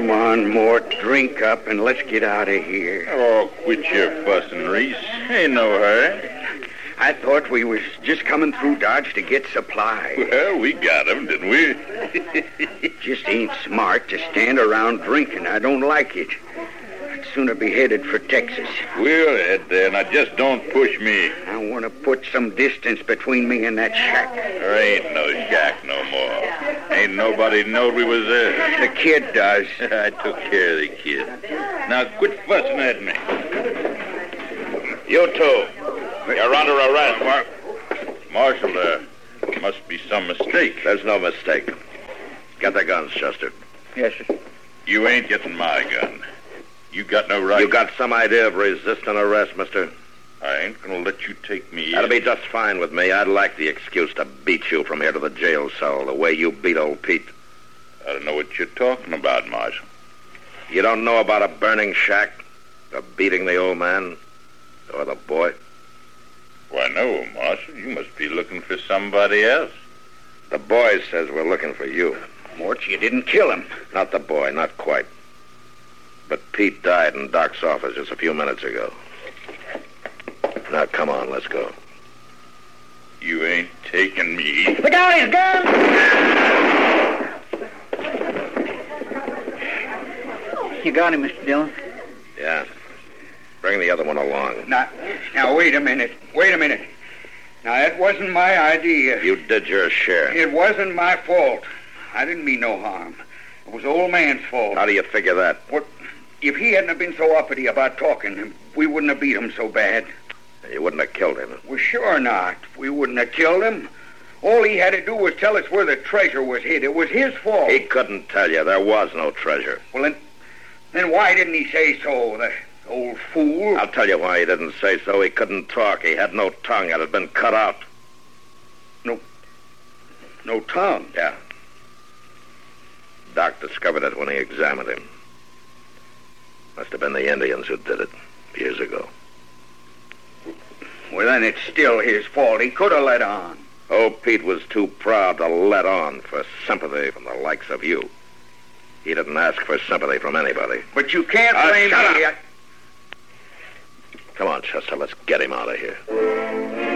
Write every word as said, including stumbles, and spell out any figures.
Come on, Mort. Drink up and let's get out of here. Oh, quit your fussing, Reese. Ain't no hurry. I thought we was just coming through Dodge to get supplies. Well, we got 'em, didn't we? Just ain't smart to stand around drinking. I don't like it. I'd sooner be headed for Texas. We'll head there. Now, just don't push me. I want to put some distance between me and that shack. There ain't no shack no more. Ain't nobody knowed we was there. The kid does. I took care of the kid. Now, quit fussing at me. You two. You're under arrest, Mark. Marshal, there must be some mistake. There's no mistake. Get the guns, Chester. Yes, sir. You ain't getting my gun. You got no right. You got some idea of resisting arrest, mister? I ain't gonna let you take me That'll in. be just fine with me. I'd like the excuse to beat you from here to the jail cell, the way you beat old Pete. I don't know what you're talking about, Marshal. You don't know about a burning shack, or beating the old man, or the boy? Why, no, Marshal. You must be looking for somebody else. The boy says we're looking for you. Mort, you didn't kill him. Not the boy, not quite. But Pete died in Doc's office just a few minutes ago. Now, come on, let's go. You ain't taking me. Look out, his gun! You got him, Mister Dillon? Yeah. Bring the other one along. Now, now, wait a minute. Wait a minute. Now, that wasn't my idea. You did your share. It wasn't my fault. I didn't mean no harm. It was the old man's fault. How do you figure that? What? If he hadn't have been so uppity about talking, we wouldn't have beat him so bad. You wouldn't have killed him. Well, sure not. We wouldn't have killed him. All he had to do was tell us where the treasure was hid. It was his fault. He couldn't tell you. There was no treasure. Well, then, then why didn't he say so, the old fool? I'll tell you why he didn't say so. He couldn't talk. He had no tongue. It had been cut out. No, no tongue? Yeah. Doc discovered it when he examined him. Must have been the Indians who did it years ago. Well, then it's still his fault. He could have let on. Oh, Pete was too proud to let on for sympathy from the likes of you. He didn't ask for sympathy from anybody. But you can't Uh, blame shut me. up. Come on, Chester, let's get him out of here.